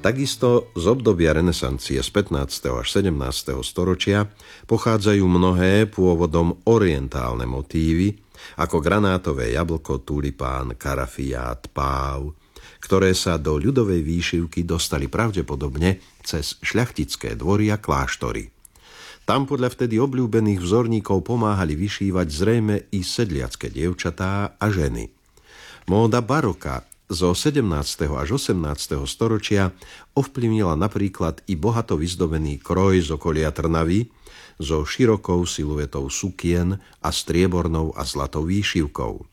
Takisto z obdobia renesancie z 15. až 17. storočia pochádzajú mnohé pôvodom orientálne motívy, ako granátové jablko, tulipán, karafiát, páv, ktoré sa do ľudovej výšivky dostali pravdepodobne cez šľachtické dvory a kláštory. Tam podľa vtedy obľúbených vzorníkov pomáhali vyšívať zrejme i sedliacké dievčatá a ženy. Móda baroka zo 17. až 18. storočia ovplyvnila napríklad i bohato vyzdobený kroj z okolia Trnavy so širokou siluetou sukien a striebornou a zlatou výšivkou.